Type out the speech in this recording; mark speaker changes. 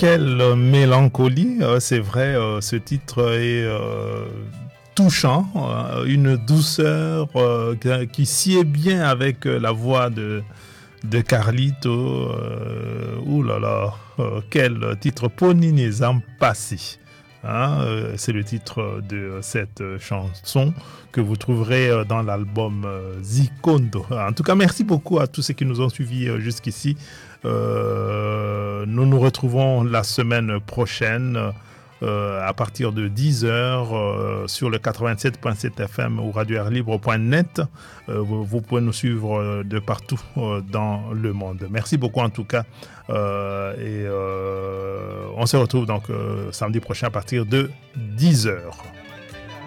Speaker 1: quelle mélancolie, c'est vrai, ce titre est touchant, une douceur qui sied bien avec la voix de Carlito. Ouh là là, quel titre, Ponine Zampassi. Hein, c'est le titre de cette chanson que vous trouverez dans l'album Zikondo. En tout cas, merci beaucoup à tous ceux qui nous ont suivis jusqu'ici. Nous nous retrouvons la semaine prochaine à partir de 10h sur le 87.7 FM ou radioairlibre.net. Vous pouvez nous suivre de partout dans le monde. Merci beaucoup en tout cas. Et on se retrouve donc samedi prochain à partir de 10h.